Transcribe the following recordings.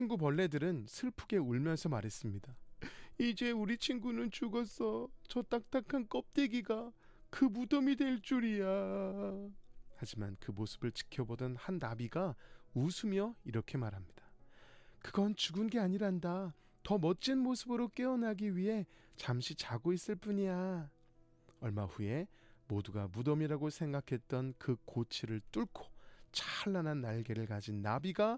친구 벌레들은 슬프게 울면서 말했습니다. 이제 우리 친구는 죽었어. 저 딱딱한 껍데기가 그 무덤이 될 줄이야. 하지만 그 모습을 지켜보던 한 나비가 웃으며 이렇게 말합니다. 그건 죽은 게 아니란다. 더 멋진 모습으로 깨어나기 위해 잠시 자고 있을 뿐이야. 얼마 후에 모두가 무덤이라고 생각했던 그 고치를 뚫고 찬란한 날개를 가진 나비가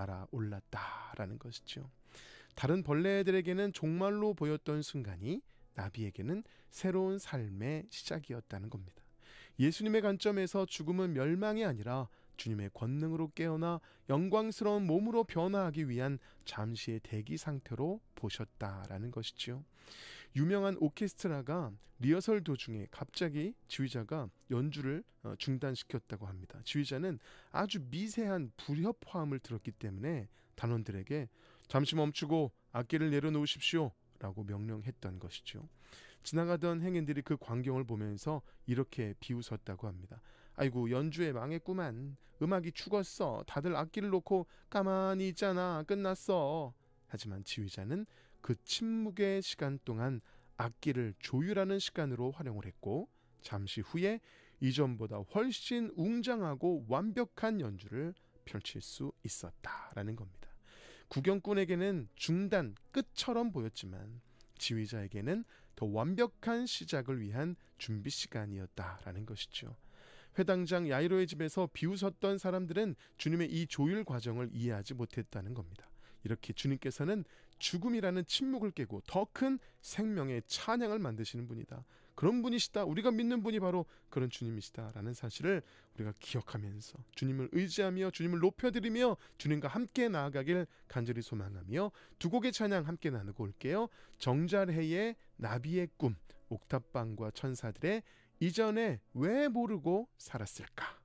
날아올랐다라는 것이죠. 다른 벌레들에게는 종말로 보였던 순간이 나비에게는 새로운 삶의 시작이었다는 겁니다. 예수님의 관점에서 죽음은 멸망이 아니라 주님의 권능으로 깨어나 영광스러운 몸으로 변화하기 위한 잠시의 대기 상태로 보셨다라는 것이지요. 유명한 오케스트라가 리허설 도중에 갑자기 지휘자가 연주를 중단시켰다고 합니다. 지휘자는 아주 미세한 불협화음을 들었기 때문에 단원들에게 잠시 멈추고 악기를 내려놓으십시오 라고 명령했던 것이죠. 지나가던 행인들이 그 광경을 보면서 이렇게 비웃었다고 합니다. 아이고, 연주에 망했구만. 음악이 죽었어. 다들 악기를 놓고 가만히 있잖아. 끝났어. 하지만 지휘자는 그 침묵의 시간 동안 악기를 조율하는 시간으로 활용을 했고, 잠시 후에 이전보다 훨씬 웅장하고 완벽한 연주를 펼칠 수 있었다라는 겁니다. 구경꾼에게는 중단, 끝처럼 보였지만 지휘자에게는 더 완벽한 시작을 위한 준비 시간이었다라는 것이죠. 회당장 야이로의 집에서 비웃었던 사람들은 주님의 이 조율 과정을 이해하지 못했다는 겁니다. 이렇게 주님께서는 죽음이라는 침묵을 깨고 더 큰 생명의 찬양을 만드시는 분이다. 그런 분이시다. 우리가 믿는 분이 바로 그런 주님이시다라는 사실을 우리가 기억하면서 주님을 의지하며 주님을 높여드리며 주님과 함께 나아가길 간절히 소망하며 두 곡의 찬양 함께 나누고 올게요. 정잘해의 나비의 꿈, 옥탑방과 천사들의 이전에 왜 모르고 살았을까.